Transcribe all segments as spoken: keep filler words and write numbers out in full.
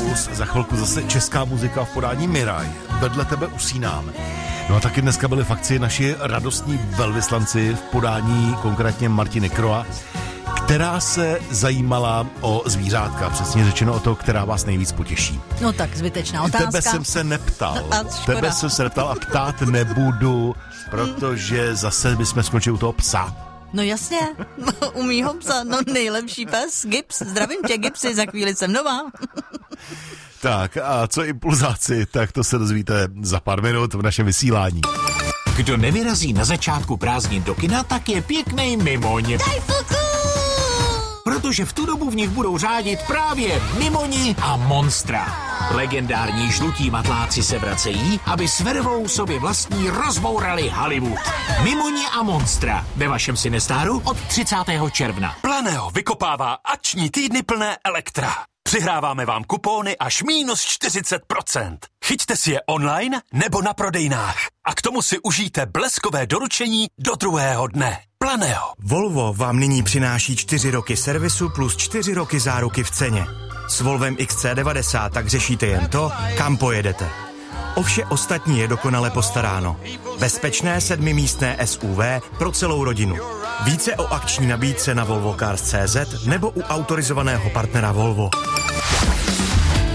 Impuls, za chvilku zase česká muzika v podání Miraj. Vedle tebe usínám. No a taky dneska byli v akci naši radostní velvyslanci v podání konkrétně Martiny Kroa, která se zajímala o zvířátka, přesně řečeno o to, která vás nejvíc potěší. No tak zbytečná otázka. Tebe jsem se neptal. Tebe jsem se neptal a ptát nebudu, protože zase bychom skončili u toho psa. No jasně, u mýho psa, no nejlepší pes, Gips. Zdravím tě, Gipsy, za chvíli jsem nová. Tak a co impulzáci, tak to se dozvíte za pár minut v našem vysílání. Kdo nevyrazí na začátku prázdnin do kina, tak je pěknej mimoň. Daj puku! Protože v tu dobu v nich budou řádit právě Mimoni a Monstra. Legendární žlutí matláci se vracejí, aby s vervou sobě vlastní rozbourali Hollywood. Mimoni a Monstra ve vašem Cinestáru od třicátého června. Planeo vykopává akční týdny plné Elektra. Přihráváme vám kupóny až mínus čtyřicet procent. Chyťte si je online nebo na prodejnách. A k tomu si užijte bleskové doručení do druhého dne. Planeo. Volvo vám nyní přináší čtyři roky servisu plus čtyři roky záruky v ceně. S Volvem X C devadesát tak řešíte jen to, kam pojedete. O vše ostatní je dokonale postaráno. Bezpečné sedmimístné S U V pro celou rodinu. Více o akční nabídce na volvo cars tečka cé zet nebo u autorizovaného partnera Volvo.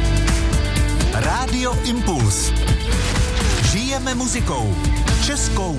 Rádio Impuls. Žijeme muzikou. Českou